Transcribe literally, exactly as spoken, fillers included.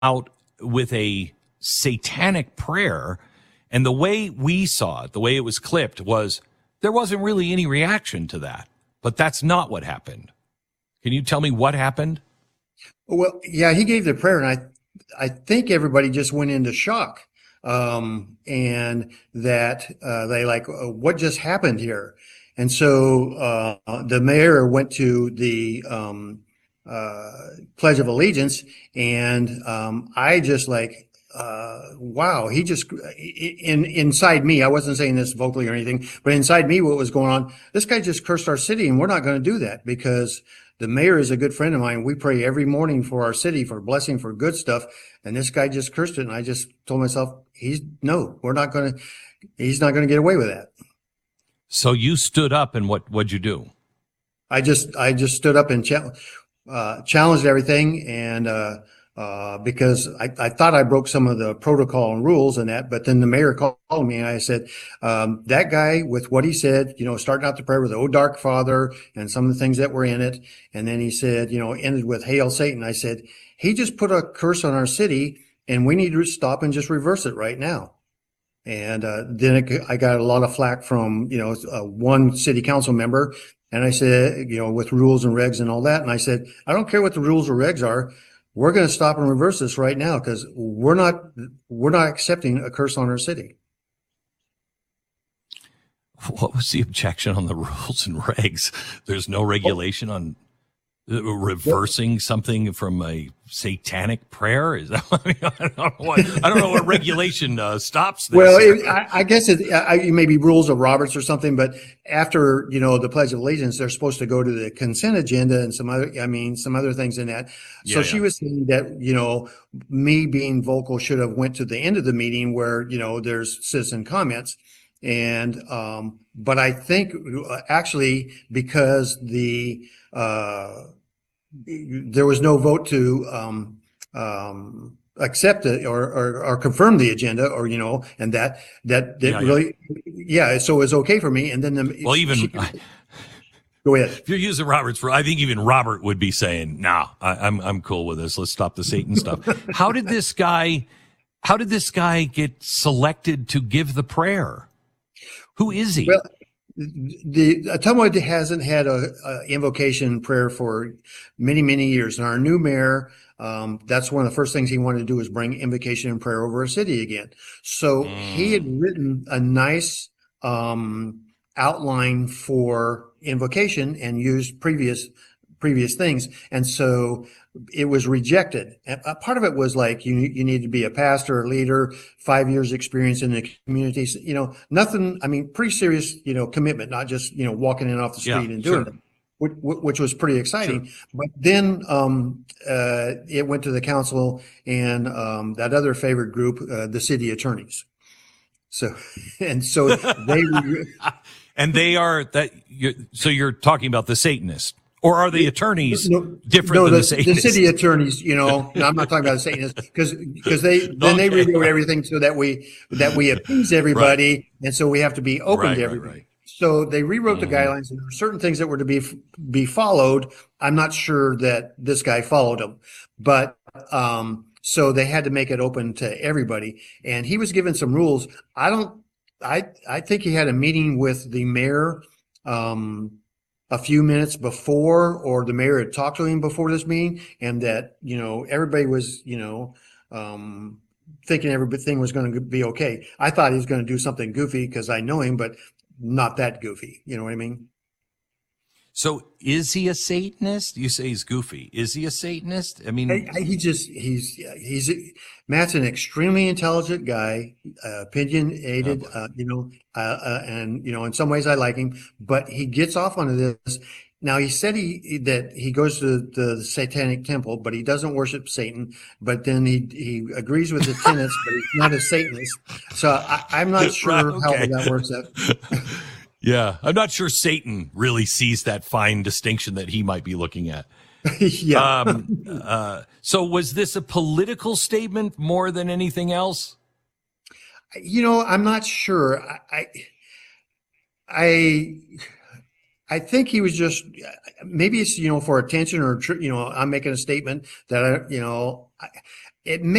out with a satanic prayer. And the way we saw it, the way it was clipped, was there wasn't really any reaction to that. But that's not what happened. Can you tell me what happened? Well, yeah, he gave the prayer, and I, I think everybody just went into shock, um, and that uh, they like, uh, what just happened here? And so uh, the mayor went to the um, uh, Pledge of Allegiance, and um, I just like, uh, wow, he just in inside me. I wasn't saying this vocally or anything, but inside me, what was going on? This guy just cursed our city, and we're not going to do that because the mayor is a good friend of mine. We pray every morning for our city, for blessing, for good stuff. And this guy just cursed it. And I just told myself, he's no, we're not going to, he's not going to get away with that. So you stood up, and what, what'd you do? I just, I just stood up and cha- uh, challenged everything. And, uh, uh, because I, I thought I broke some of the protocol and rules and that, but then the mayor called me and I said, um, that guy with what he said, you know, starting out the prayer with, "Oh, dark Father," and some of the things that were in it. And then he said, you know, ended with, "Hail Satan." I said, he just put a curse on our city and we need to stop and just reverse it right now. And, uh, then it, I got a lot of flack from, you know, uh, one city council member. And I said, you know, with rules and regs and all that. And I said, I don't care what the rules or regs are. We're going to stop and reverse this right now because we're not, we're not accepting a curse on our city. What was the objection on the rules and regs? There's no regulation on reversing something from a satanic prayer? Is that, I mean, I don't know what, I don't know what regulation uh, stops this. Well, it, I, I guess it, I, it may be rules of Roberts or something, but after, you know, the Pledge of Allegiance, they're supposed to go to the consent agenda and some other, I mean, some other things in that. So Yeah, she yeah. was saying that, you know, me being vocal should have went to the end of the meeting where, you know, there's citizen comments. And, um, but I think uh, actually because the, uh, there was no vote to, um, um, accept it or, or, or confirm the agenda or, you know, and that, that, that Yeah, really, yeah. So it was okay for me. And then the, Well, even she, I, go ahead. if you're using Robert's for, I think even Robert would be saying, "Nah, I, I'm I'm cool with this. Let's stop the Satan stuff." How did this guy? How did this guy get selected to give the prayer? Who is he? Well, the Ottumwa hasn't had a, a invocation prayer for many, many years. And our new mayor, um, that's one of the first things he wanted to do was bring invocation and prayer over our city again. So mm. he had written a nice um, outline for invocation and used previous previous things. And so it was rejected. And a part of it was like, you, you need to be a pastor or leader, five years experience in the community, you know, nothing, I mean, pretty serious, you know, commitment, not just, you know, walking in off the street Yeah, and doing sure. it, which, which was pretty exciting. Sure. But then, um, uh, it went to the council and, um, that other favored group, uh, the city attorneys. So, and so they, and they are that, you're, so you're talking about the Satanists. Or are the attorneys no, different no, than the, the Satanists? The city attorneys, you know, no, I'm not talking about the Satanists because because they then Okay. they rewrote everything so that we that we appease everybody, right. And so we have to be open right, to everybody. Right, right. So they rewrote mm-hmm. the guidelines, and there were certain things that were to be be followed. I'm not sure that this guy followed them, but um, so they had to make it open to everybody, and he was given some rules. I don't, I I think he had a meeting with the mayor. Um, a few minutes before, or the mayor had talked to him before this meeting, and that, you know, everybody was, you know, um, thinking everything was going to be okay. I thought he was going to do something goofy because I know him, but not that goofy. You know what I mean? So is he a Satanist? You say he's goofy. Is he a Satanist? I mean, I, I, he just, he's, he's, Matt's an extremely intelligent guy, uh, opinionated, uh, you know, uh, uh, and, you know, in some ways I like him, but he gets off onto this. Now he said he, that he goes to the Satanic temple, but he doesn't worship Satan, but then he, he agrees with the tenets, but he's not a Satanist. So I, I'm not sure right, okay. how that works out. Yeah, I'm not sure Satan really sees that fine distinction that he might be looking at. yeah. Um, uh, so was this a political statement more than anything else? You know, I'm not sure. I, I, I think he was just, maybe it's, you know, for attention or, you know, I'm making a statement that I, you know, I, it